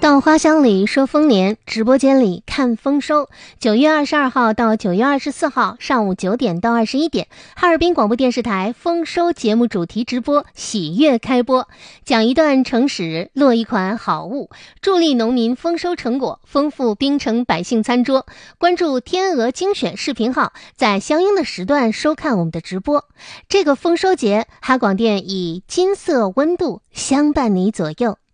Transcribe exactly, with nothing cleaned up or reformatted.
到花乡里说丰年，直播间里看丰收。九月二十二号到九月二十四号上午九点到二十一点，哈尔滨广播电视台丰收节目主题直播喜悦开播，讲一段成史，落一款好物，助力农民丰收成果，丰富滨城百姓餐桌。关注天鹅精选视频号，在相应的时段收看我们的直播。这个丰收节，哈广电以金色温度相伴你左右。